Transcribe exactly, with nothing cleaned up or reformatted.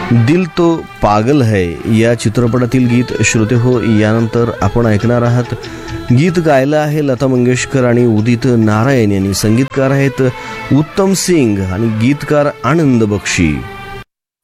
दिल तो पागल है या चित्रपटातील गीत श्रोते हो. यानंतर आपण ऐकणार आहात गीत गायलं आहे लता मंगेशकर आणि उदित नारायण यांनी. संगीतकार आहेत उत्तम सिंग आणि गीतकार आनंद बक्षी.